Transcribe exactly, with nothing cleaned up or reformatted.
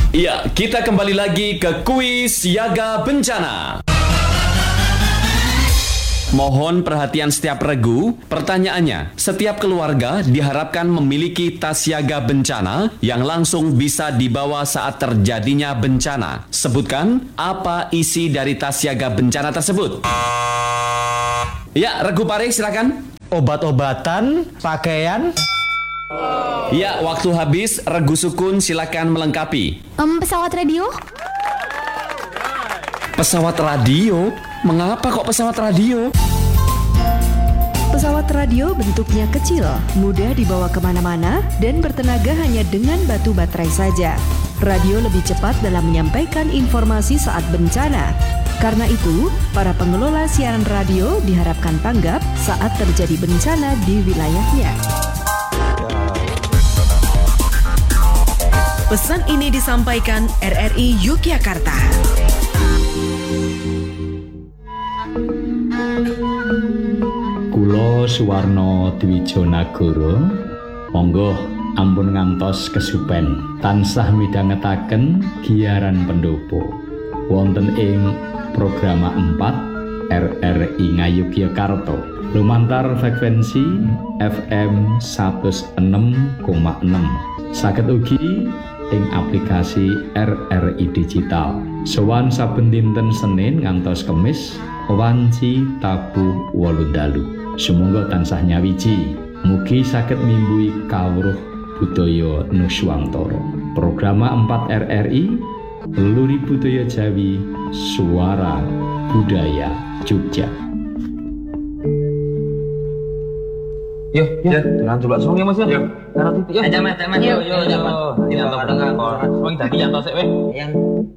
Iya, kita kembali lagi ke kuis siaga bencana. Mohon perhatian setiap regu. Pertanyaannya, setiap keluarga diharapkan memiliki tas siaga bencana yang langsung bisa dibawa saat terjadinya bencana. Sebutkan apa isi dari tas siaga bencana tersebut. Ya, regu Pare silakan. Obat-obatan, pakaian. Ya, waktu habis. Regu Sukun silakan melengkapi. Um, pesawat radio? Pesawat radio? Mengapa kok pesawat radio? Pesawat radio bentuknya kecil, mudah dibawa kemana-mana, dan bertenaga hanya dengan batu baterai saja. Radio lebih cepat dalam menyampaikan informasi saat bencana. Karena itu, para pengelola siaran radio diharapkan tanggap saat terjadi bencana di wilayahnya. Pesan ini disampaikan R R I Yogyakarta. Kulo Suwarno Dwijonagoro, monggo ampun ngantos kesupen tansah midhangetaken giaran pendopo wonten ing program empat R R I Ngayogyakarta lumantar frekuensi F M seratus enam koma enam. Saged ugi ing aplikasi R R I Digital sowan saben dinten Senin ngantos Kemis wanci tabuh wolu dalu. Sumangga tansah nyawiji, mugi saged mimbui kawruh budaya Nuswantara. Program empat R R I Luri Budaya Jawi, Suara Budaya Jogja. Yo, yo, jangan coba sungai Mas ya. Yo. Taruh titik yo. Aja Mas, Mas. Yo, yo, yo. Ini apa barang kok. Wong dadi yang tosek weh. Yang